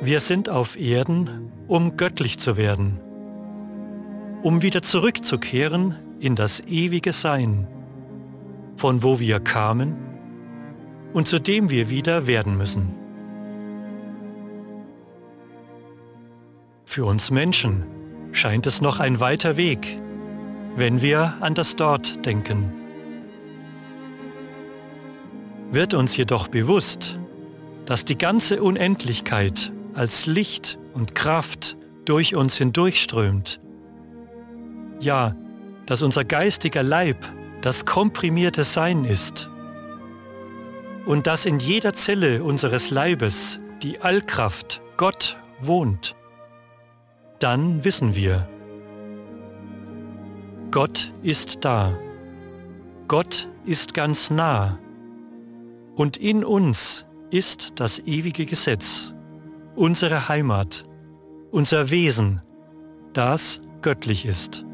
Wir sind auf Erden, um göttlich zu werden, um wieder zurückzukehren in das ewige Sein, von wo wir kamen und zu dem wir wieder werden müssen. Für uns Menschen scheint es noch ein weiter Weg, wenn wir an das Dort denken. Wird uns jedoch bewusst, dass die ganze Unendlichkeit als Licht und Kraft durch uns hindurchströmt. Ja, dass unser geistiger Leib das komprimierte Sein ist und dass in jeder Zelle unseres Leibes die Allkraft Gott wohnt. Dann wissen wir, Gott ist da. Gott ist ganz nah. Und in uns ist das ewige Gesetz, unsere Heimat, unser Wesen, das göttlich ist.